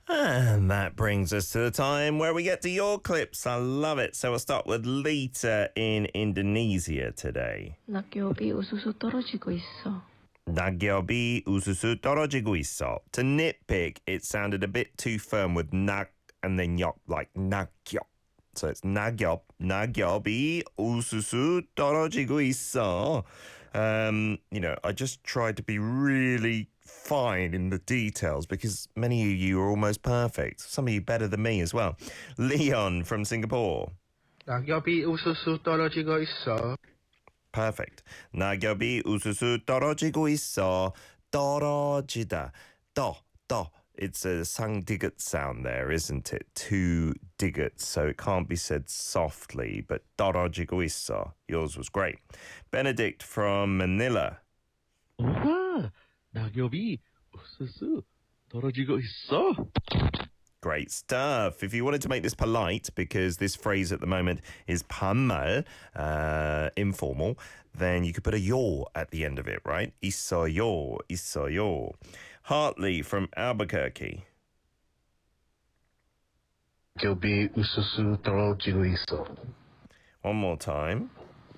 And that brings us to the time where we get to your clips. I love it. So we'll start with Lita in Indonesia today. 낙엽이 우수수 떨어지고 있어. 낙엽이 우수수 떨어지고 있어. To nitpick, it sounded a bit too firm with 낙 and then 엽, like 낙엽. So it's 낙엽, 낙엽이 우수수 떨어지고 있어. I just tried to be really fine in the details because many of you are almost perfect. Some of you better than me as well. Leon from Singapore. 낙엽이 우수수 떨어지고 있어. Perfect. 낙엽이 우수수 떨어지고 있어. 떨어지다. 떠. It's a 상디귿 sound there, isn't it? Two diggits, so it can't be said softly, but 떨어지고 있어. Yours was great. Benedict from Manila. 우와, 낙엽이 우수수 떨어지고 있어. Great stuff. If you wanted to make this polite, because this phrase at the moment is 반말, informal, then you could put a 요 at the end of it, right? 있어요, 있어요. Hartley from Albuquerque. 낙엽이 우수수 떨어지고 있어. One more time.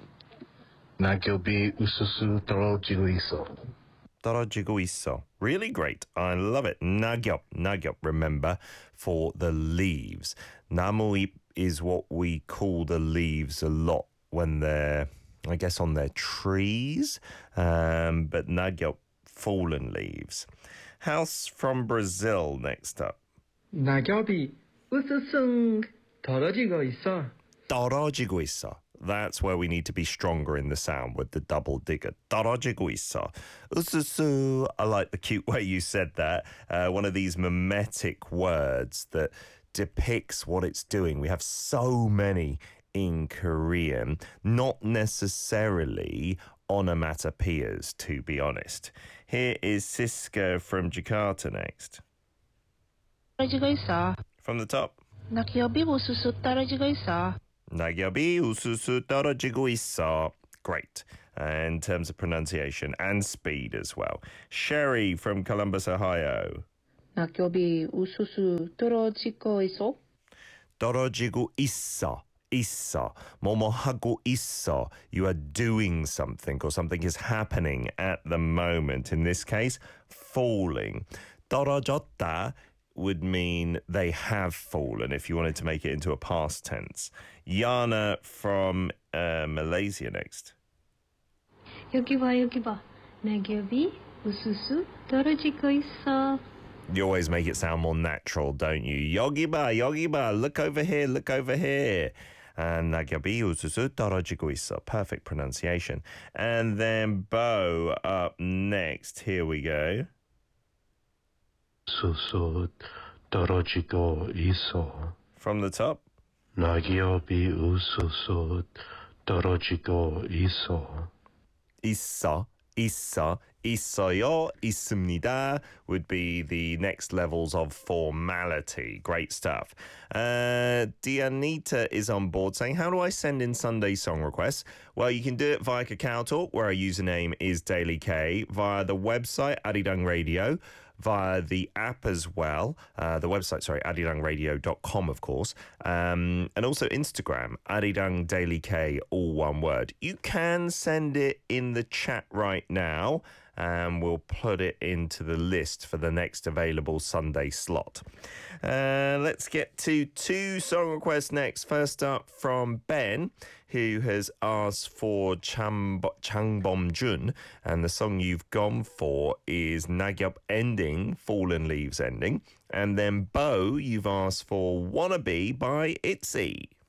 낙엽이 우수수 떨어지고 있어. 떨어지고 있어. Really great. I love it. 낙엽, remember, for the leaves. 나무잎 is what we call the leaves a lot when they're, I guess, on their trees. But 낙엽, fallen leaves. House from Brazil next up. 낙엽이 우수수 떨어지고 있어. 떨어지고 있어. That's where we need to be stronger in the sound with the double digger. 떨어지고 있어. 우수수. I like the cute way you said that. One of these mimetic words that depicts what it's doing. We have so many in Korean, not necessarily onomatopoeias, to be honest. Here is Cisco from Jakarta next. 떨어지고 있어. From the top. 낙엽이 우수수 떨어지고 있어. 낙엽이 우수수 떨어지고 있어. Great. In terms of pronunciation and speed as well. Sherry from Columbus, Ohio. 낙엽이 우수수 떨어지고 있어. 떨어지고 있어. 있어. 뭐뭐 하고 있어. You are doing something or something is happening at the moment. In this case, falling. 떨어졌다 would mean they have fallen if you wanted to make it into a past tense. Yana from Malaysia next. 여기 봐. 낙엽이 우수수 떨어지고 있어. You always make it sound more natural, don't you? 여기 봐. Look over here. And 낙엽이 우수수 떨어지고 있어. Perfect pronunciation. And then Bo up next. Here we go. 우수수 떨어지고 있어. From the top. 낙엽이 우수수 떨어지고 있어. 있어요, 있습니다 would be the next levels of formality. Great stuff. Dianita is on board saying, how do I send in Sunday song requests? Well, you can do it via Kakao Talk, where our username is Daily K, via the website, Arirang Radio, via the app as well. The website, arirangradio.com, of course. And also Instagram, Arirang Daily K, all one word. You can send it in the chat right now, and we'll put it into the list for the next available Sunday slot. Let's get to two song requests next. First up from Ben, who has asked for Changbom Jun, and the song you've gone for is Nagyup Ending, Fallen Leaves Ending. And then Bo, you've asked for Wannabe by ITZY.